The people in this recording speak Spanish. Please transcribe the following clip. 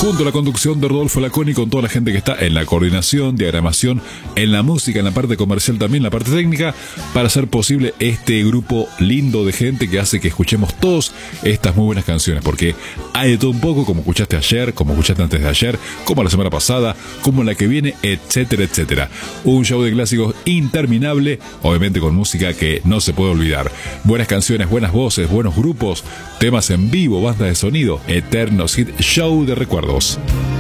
junto a la conducción de Rodolfo Laconi, con toda la gente que está en la coordinación, diagramación, en la música, en la parte comercial también, en la parte técnica, para hacer posible este grupo lindo de gente que hace que escuchemos todas estas muy buenas canciones, porque hay de todo un poco, como escuchaste ayer, como escuchaste antes de ayer, como la semana pasada, como la que viene, etcétera, etcétera. Un show de clásicos interminable, obviamente con música que no se puede olvidar. Buenas canciones, buenas voces, buenos grupos, temas en vivo, bandas de sonido, eternos hit show de recuerdos.